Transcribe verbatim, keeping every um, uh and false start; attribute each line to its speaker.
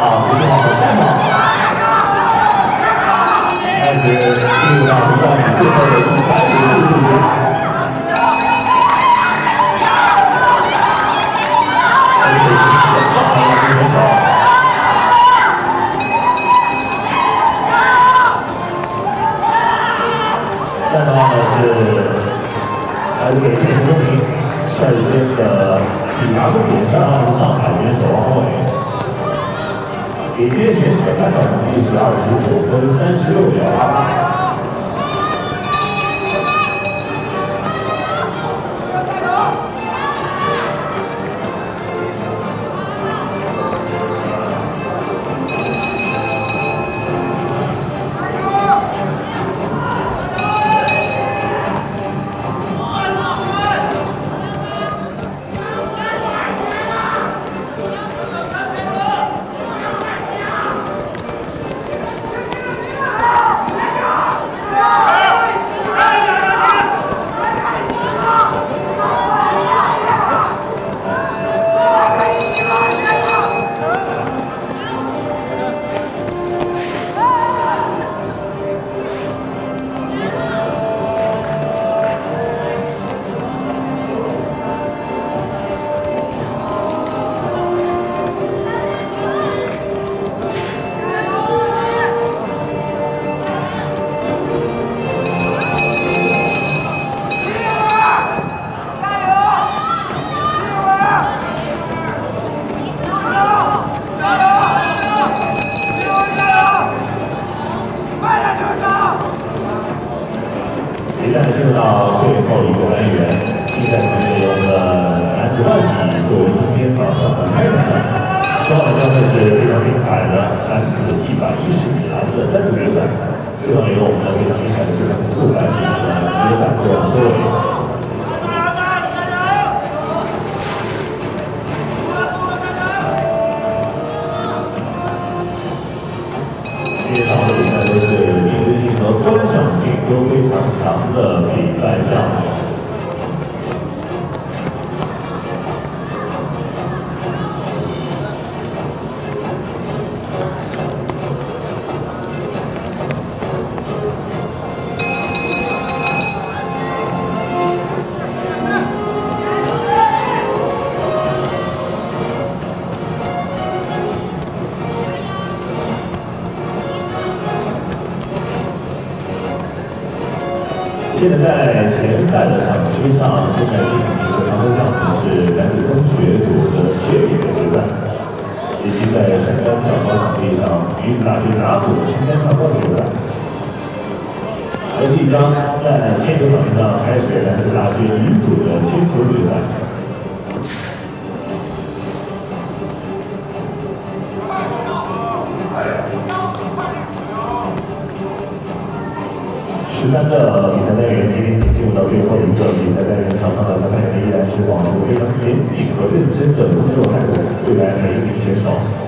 Speaker 1: 十六号的三号，开始进入到比赛最后的一百五十五分。 三号呢是来自给建国公民率先的体罚重点上上海元首王伟，给接选手的开场成绩是二十九分三十六秒八八。 比赛进入到最后一个单元，比赛是由我们的男子万级作为今天早上的开场战，双方将会是非常精彩的男子一百一十米栏的三组决赛，最后由我们的非常精彩的这场四百米的决赛做收尾。 这场比赛都是竞争性和观赏性都非常强的比赛项目。现在在前赛的场区上，正在进行一个常规项目是男子中学组的确定的决赛，以及在山杆跳高场地上女子大学男组身杆跳高的决赛。而即将在铅球场地上开始男子大学女组的铅球决赛。 十三个比赛单元已经进入到最后一个比赛单元，场上的裁判员依然是保持非常严谨和认真的工作态度，对待每一名选手。